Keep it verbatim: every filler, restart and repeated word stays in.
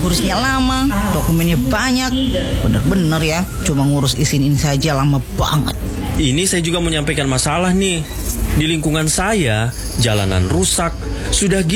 ngurusnya lama, dokumennya banyak. Bener-bener ya, cuma ngurus izin ini saja lama banget. Ini saya juga menyampaikan masalah nih. Di lingkungan saya, jalanan rusak. Sudah